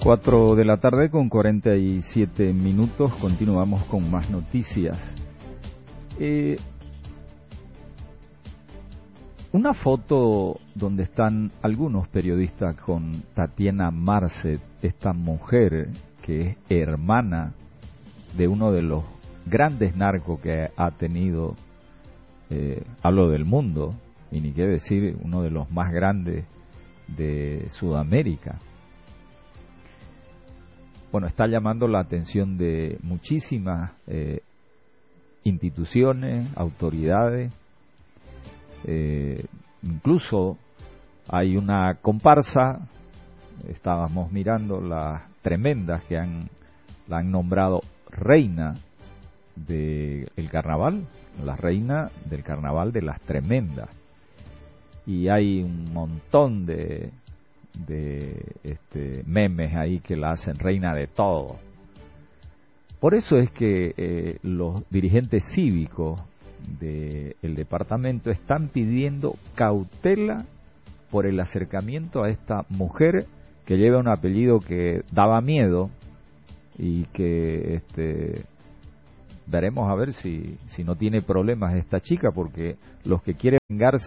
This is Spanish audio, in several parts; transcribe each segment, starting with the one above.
4 de la tarde con 47 minutos, continuamos con más noticias. Una foto donde están algunos periodistas con Tatiana Marcet, esta mujer que es hermana de uno de los grandes narcos que ha tenido, hablo del mundo, y ni qué decir, uno de los más grandes de Sudamérica. Bueno, está llamando la atención de muchísimas instituciones, autoridades, incluso hay una comparsa, estábamos mirando las tremendas que la han nombrado reina del carnaval, la reina del carnaval de las tremendas, y hay un montón de memes ahí que la hacen reina de todo. Por eso es que los dirigentes cívicos del departamento están pidiendo cautela por el acercamiento a esta mujer que lleva un apellido que daba miedo y que veremos a ver si no tiene problemas esta chica, porque los que quieren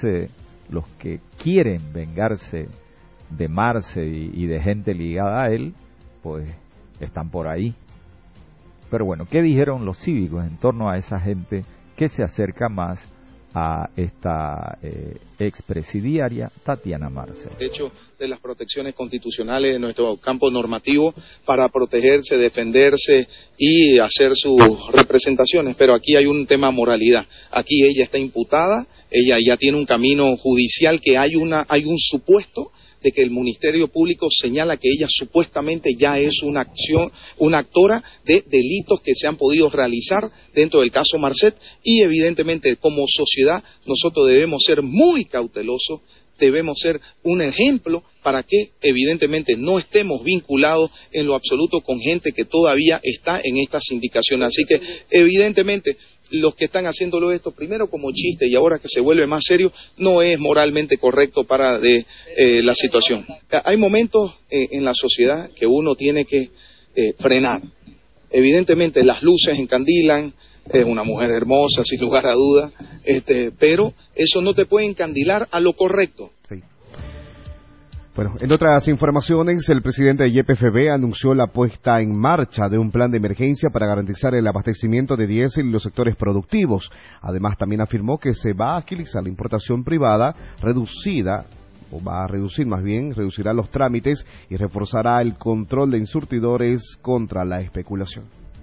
vengarse de Marce y de gente ligada a él, pues están por ahí. Pero bueno, ¿qué dijeron los cívicos en torno a esa gente que se acerca más a esta expresidiaria Tatiana Marcet? El hecho de las protecciones constitucionales de nuestro campo normativo para protegerse, defenderse y hacer sus representaciones, pero aquí hay un tema moralidad. Aquí ella está imputada, ella ya tiene un camino judicial, que hay un supuesto de que el Ministerio Público señala que ella supuestamente ya es una actora de delitos que se han podido realizar dentro del caso Marcet, y evidentemente como sociedad nosotros debemos ser muy cautelosos, debemos ser un ejemplo para que evidentemente no estemos vinculados en lo absoluto con gente que todavía está en estas indicaciones. Así que evidentemente los que están haciéndolo esto, primero como chiste y ahora que se vuelve más serio, no es moralmente correcto para la situación. Hay momentos en la sociedad que uno tiene que frenar. Evidentemente las luces encandilan, es una mujer hermosa, sin lugar a duda, pero eso no te puede encandilar a lo correcto. Sí. Bueno, en otras informaciones, el presidente de YPFB anunció la puesta en marcha de un plan de emergencia para garantizar el abastecimiento de diésel y los sectores productivos. Además, también afirmó que se va a agilizar la importación privada, reducirá los trámites y reforzará el control de insurtidores contra la especulación.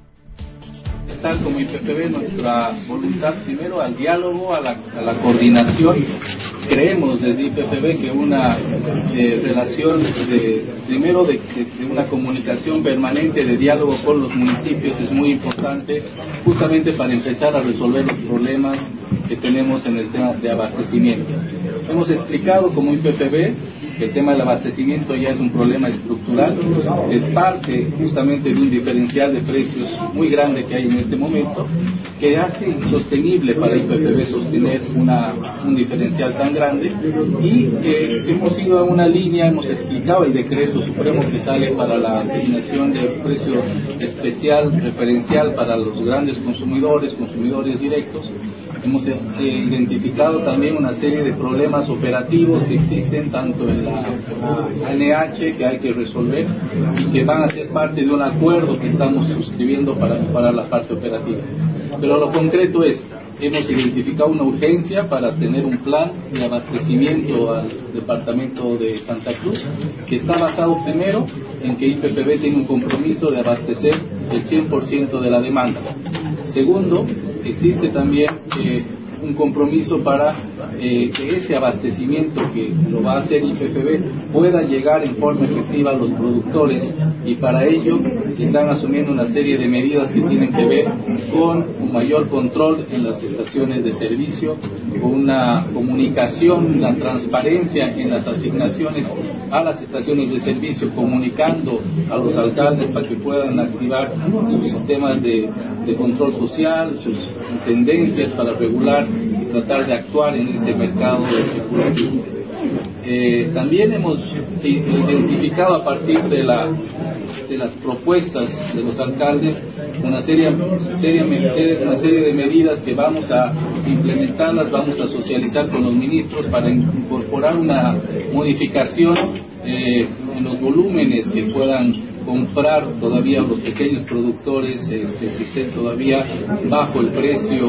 Tal como YPFB, nuestra voluntad primero al diálogo, a la coordinación. Creemos desde YPFB que una relación primero de una comunicación permanente, de diálogo con los municipios es muy importante, justamente para empezar a resolver los problemas que tenemos en el tema de abastecimiento. Hemos explicado como YPFB que el tema del abastecimiento ya es un problema estructural, es parte justamente de un diferencial de precios muy grande que hay en este momento, que hace insostenible para YPFB sostener un diferencial tan grande, y hemos ido a una línea, hemos explicado el decreto supremo que sale para la asignación de precio especial, referencial para los grandes consumidores directos. Hemos identificado también una serie de problemas operativos que existen tanto en la ANH que hay que resolver y que van a ser parte de un acuerdo que estamos suscribiendo para mejorar la parte operativa. Pero lo concreto es, hemos identificado una urgencia para tener un plan de abastecimiento al departamento de Santa Cruz, que está basado primero en que YPFB tiene un compromiso de abastecer el 100% de la demanda. Segundo, existe también un compromiso para que ese abastecimiento que lo va a hacer YPFB pueda llegar en forma efectiva a los productores, y para ello se están asumiendo una serie de medidas que tienen que ver con un mayor control en las estaciones de servicio, con una comunicación, una transparencia en las asignaciones a las estaciones de servicio, comunicando a los alcaldes para que puedan activar sus sistemas de control social, sus tendencias para regular y tratar de actuar en este mercado especulativo. También hemos identificado a partir de de las propuestas de los alcaldes, una serie de medidas que vamos a implementarlas, vamos a socializar con los ministros para incorporar una modificación en los volúmenes que puedan comprar todavía los pequeños productores que estén todavía bajo el precio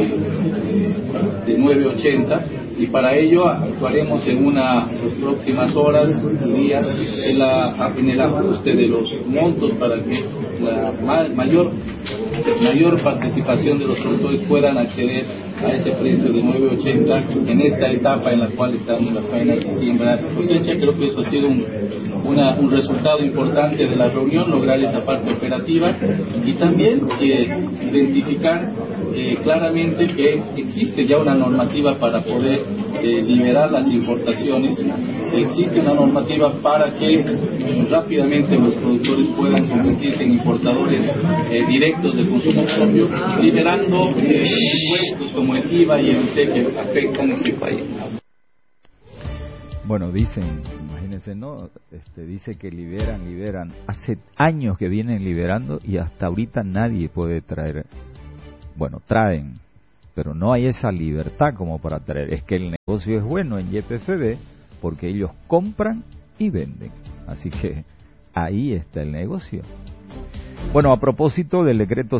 de 9.80, y para ello actuaremos en las próximas horas, días, en el ajuste de los montos para que la mayor participación de los productores puedan acceder a ese precio de 9.80 en esta etapa en la cual estamos la faena de siembra y cosecha. Creo que eso ha sido un resultado importante de la reunión, lograr esa parte operativa, y también identificar claramente que existe ya una normativa para poder liberar las importaciones, existe una normativa para que rápidamente los productores puedan convertirse en importadores directos de consumo propio, liberando impuestos como el IVA y el ITE que afectan a este país. Bueno, imagínense, ¿no? Dice que liberan. Hace años que vienen liberando y hasta ahorita nadie puede traer. Bueno, traen, pero no hay esa libertad como para traer. Es que el negocio es bueno en YPFB porque ellos compran y venden. Así que ahí está el negocio. Bueno, a propósito del decreto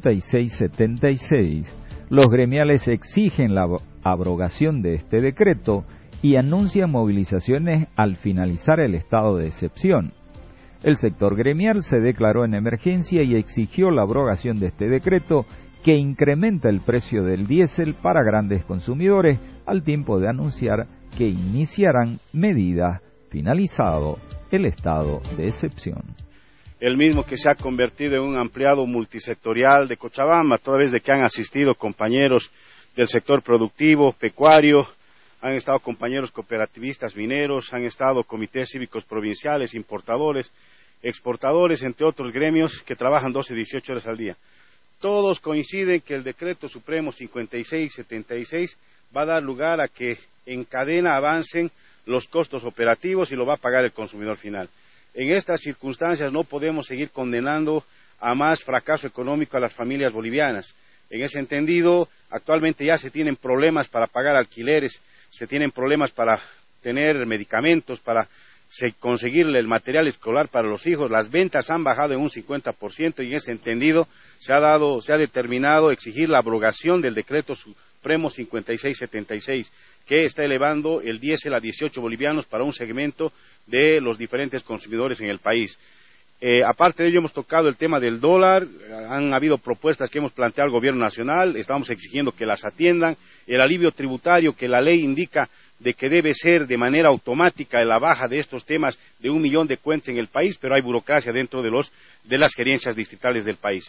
5676, los gremiales exigen la abrogación de este decreto y anuncian movilizaciones al finalizar el estado de excepción. El sector gremial se declaró en emergencia y exigió la abrogación de este decreto que incrementa el precio del diésel para grandes consumidores, al tiempo de anunciar que iniciarán medidas finalizado el estado de excepción. El mismo que se ha convertido en un ampliado multisectorial de Cochabamba, toda vez de que han asistido compañeros del sector productivo, pecuario, han estado compañeros cooperativistas mineros, han estado comités cívicos provinciales, importadores, exportadores, entre otros gremios que trabajan 12 y 18 horas al día. Todos coinciden que el decreto supremo 5676 va a dar lugar a que en cadena avancen los costos operativos y lo va a pagar el consumidor final. En estas circunstancias no podemos seguir condenando a más fracaso económico a las familias bolivianas. En ese entendido, actualmente ya se tienen problemas para pagar alquileres, se tienen problemas para tener medicamentos, para conseguirle el material escolar para los hijos. Las ventas han bajado en un 50% y en ese entendido se ha determinado exigir la abrogación del decreto supremo 5676, que está elevando el diésel a 18 bolivianos para un segmento de los diferentes consumidores en el país. Aparte de ello, hemos tocado el tema del dólar. Han habido propuestas que hemos planteado al gobierno nacional, estamos exigiendo que las atiendan. El alivio tributario que la ley indica de que debe ser de manera automática la baja de estos temas de 1 millón de cuentas en el país, pero hay burocracia dentro de las gerencias distritales del país.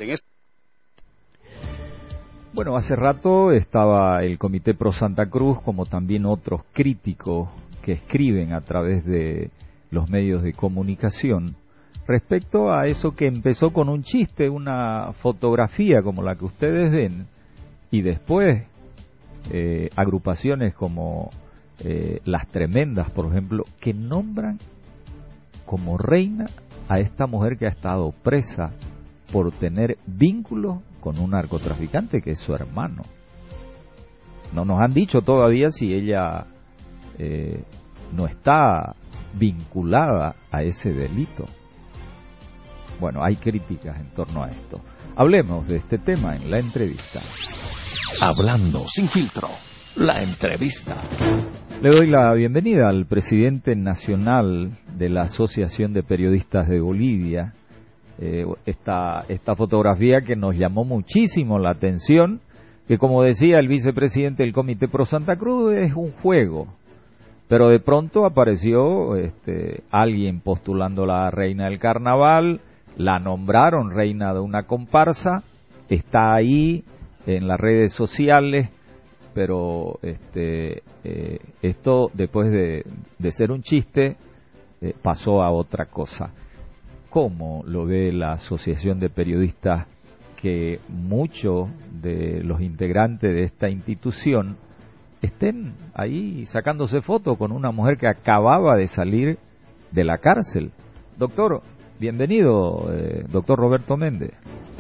Bueno, hace rato estaba el Comité Pro Santa Cruz, como también otros críticos que escriben a través de los medios de comunicación, respecto a eso que empezó con un chiste, una fotografía como la que ustedes ven, y después agrupaciones como Las Tremendas, por ejemplo, que nombran como reina a esta mujer que ha estado presa por tener vínculos con un narcotraficante que es su hermano. No nos han dicho todavía si ella no está vinculada a ese delito. Bueno, hay críticas en torno a esto. Hablemos de este tema en la entrevista. Hablando sin filtro, la entrevista. Le doy la bienvenida al presidente nacional de la Asociación de Periodistas de Bolivia. Esta fotografía que nos llamó muchísimo la atención, que como decía el vicepresidente del Comité Pro Santa Cruz, es un juego. Pero de pronto apareció alguien postulando la reina del carnaval, la nombraron reina de una comparsa, está ahí en las redes sociales, pero esto después de ser un chiste pasó a otra cosa. ¿Cómo lo ve la Asociación de Periodistas que muchos de los integrantes de esta institución estén ahí sacándose fotos con una mujer que acababa de salir de la cárcel? Doctor, Bienvenido, doctor Roberto Méndez.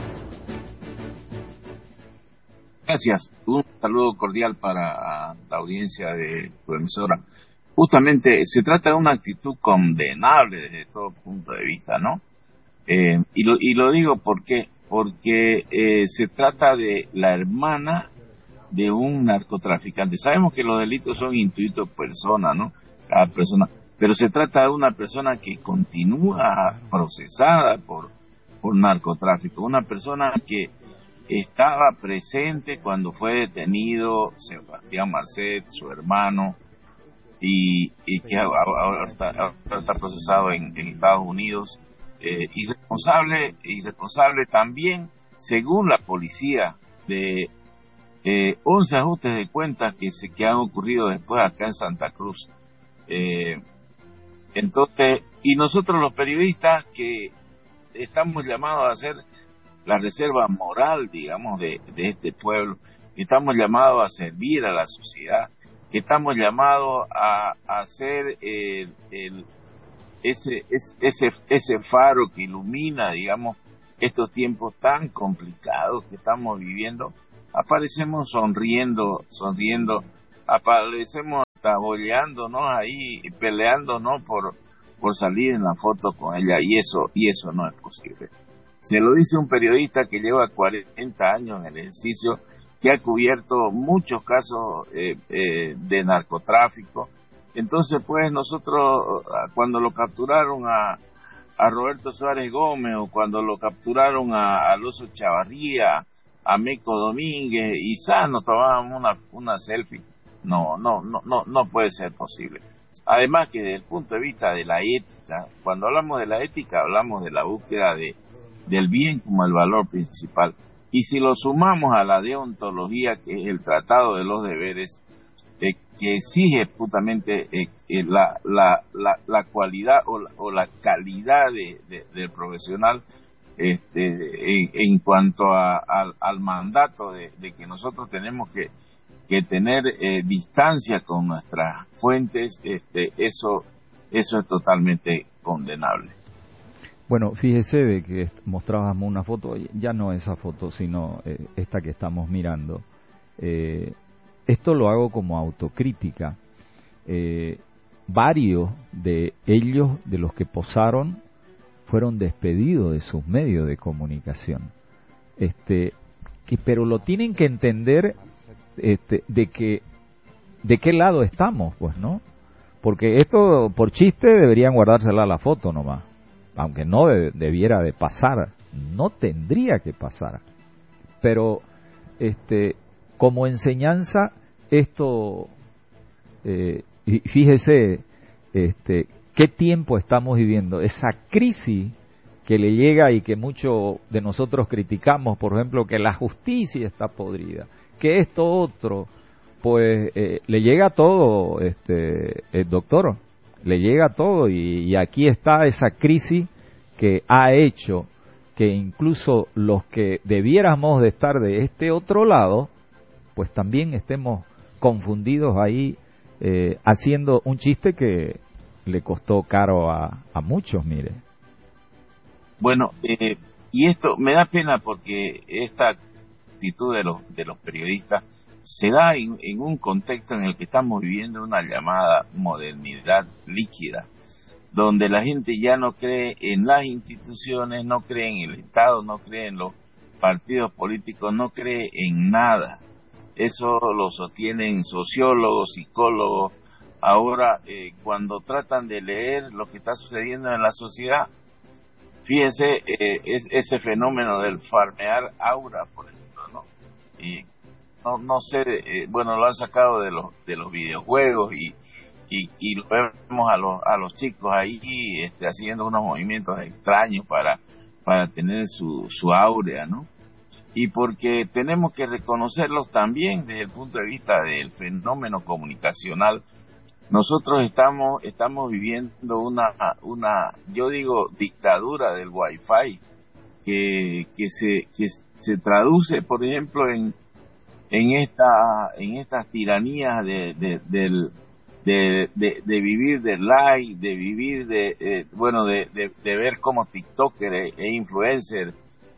Gracias. Un saludo cordial para la audiencia de tu emisora. Justamente se trata de una actitud condenable desde todo punto de vista, ¿no? Y lo digo porque se trata de la hermana de un narcotraficante. Sabemos que los delitos son intuitos persona, ¿no? Cada persona. Pero se trata de una persona que continúa procesada por narcotráfico. Una persona que estaba presente cuando fue detenido Sebastián Marcet, su hermano, y que ahora está procesado en Estados Unidos. Irresponsable también, según la policía, de 11 ajustes de cuentas que han ocurrido después acá en Santa Cruz. Entonces, y nosotros los periodistas que estamos llamados a hacer la reserva moral, digamos, de este pueblo, que estamos llamados a servir a la sociedad, que estamos llamados a hacer ese faro que ilumina, digamos, estos tiempos tan complicados que estamos viviendo. Aparecemos sonriendo, aparecemos taboleándonos ahí, peleándonos por salir en la foto con ella, y eso no es posible. Se lo dice un periodista que lleva 40 años en el ejercicio, que ha cubierto muchos casos de narcotráfico. Entonces, pues, nosotros, cuando lo capturaron a Roberto Suárez Gómez, o cuando lo capturaron a Alonso Chavarría, a Meco Domínguez, y nos tomábamos una selfie. No puede ser posible. Además que desde el punto de vista de la ética, cuando hablamos de la ética, hablamos de la búsqueda del bien como el valor principal. Y si lo sumamos a la deontología, que es el tratado de los deberes, que exige justamente la cualidad o la calidad del profesional, en cuanto al mandato de que nosotros tenemos que tener distancia con nuestras fuentes, eso es totalmente condenable. Bueno, fíjese de que mostrábamos una foto, ya no esa foto, sino esta que estamos mirando. Esto lo hago como autocrítica. Varios de ellos, de los que posaron, fueron despedidos de sus medios de comunicación. Pero lo tienen que entender de qué lado estamos, pues, ¿no? Porque esto, por chiste, deberían guardársela la foto nomás. Aunque no debiera de pasar, no tendría que pasar. Pero, como enseñanza, esto, y fíjese, qué tiempo estamos viviendo, esa crisis que le llega y que muchos de nosotros criticamos, por ejemplo, que la justicia está podrida, que esto otro, pues le llega todo, el doctor, le llega todo, y aquí está esa crisis que ha hecho que incluso los que debiéramos de estar de este otro lado, pues también estemos confundidos ahí, haciendo un chiste que le costó caro a muchos, mire. Bueno, y esto me da pena porque esta actitud de los periodistas se da en un contexto en el que estamos viviendo una llamada modernidad líquida, donde la gente ya no cree en las instituciones, no cree en el Estado, no cree en los partidos políticos, no cree en nada. Eso lo sostienen sociólogos, psicólogos. Ahora, cuando tratan de leer lo que está sucediendo en la sociedad, fíjense, ese fenómeno del farmear aura, por ejemplo, ¿no? Y no sé, bueno, lo han sacado de los videojuegos, y lo vemos a los chicos ahí haciendo unos movimientos extraños para tener su áurea, ¿no? Y porque tenemos que reconocerlos también desde el punto de vista del fenómeno comunicacional. Nosotros estamos viviendo una yo digo, dictadura del Wi-Fi, que se traduce, por ejemplo, en estas tiranías de vivir del like, de vivir de ver cómo TikToker e influencer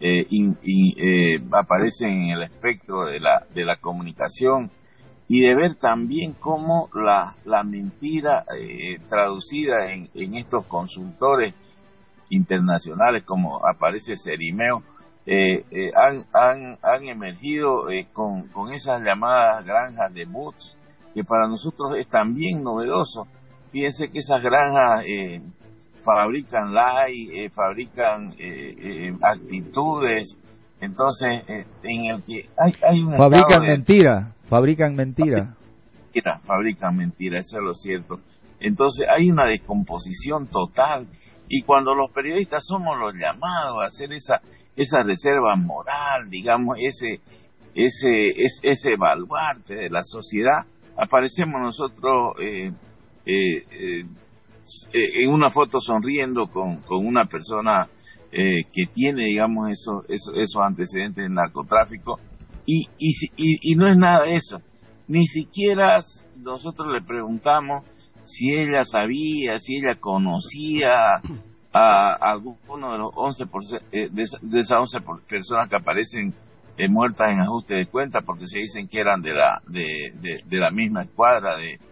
aparecen en el espectro de la comunicación, y de ver también cómo la mentira traducida en estos consultores internacionales, como aparece Cerimeo, han emergido con esas llamadas granjas de bots, que para nosotros es también novedoso. Fíjense que esas granjas fabrican likes, fabrican actitudes, entonces en el que hay un fabrican mentira, fabrican mentira, eso es lo cierto. Entonces hay una descomposición total, y cuando los periodistas somos los llamados a hacer esa reserva moral, digamos, ese baluarte de la sociedad, aparecemos nosotros en una foto sonriendo con una persona que tiene, digamos, esos antecedentes de narcotráfico, y no es nada de eso. Ni siquiera nosotros le preguntamos si ella sabía, si ella conocía a alguno de los 11 de esas 11 personas que aparecen muertas en ajuste de cuenta, porque se dicen que eran de la misma escuadra de